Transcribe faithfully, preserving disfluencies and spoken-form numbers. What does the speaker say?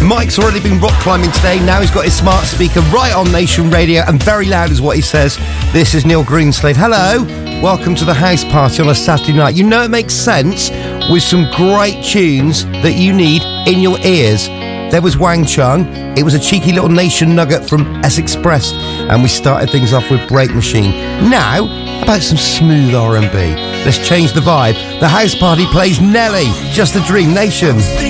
Mike's already been rock climbing today. Now he's got his smart speaker right on Nation Radio, and very loud is what he says. This is Neil Greenslade. Hello, welcome to the house party on a Saturday night. You know it makes sense with some great tunes that you need in your ears. There was Wang Chung. It was a cheeky little Nation nugget from S Express, and we started things off with Break Machine. Now, about some smooth R and B. Let's change the vibe. The house party plays Nelly, Just a Dream. Nation.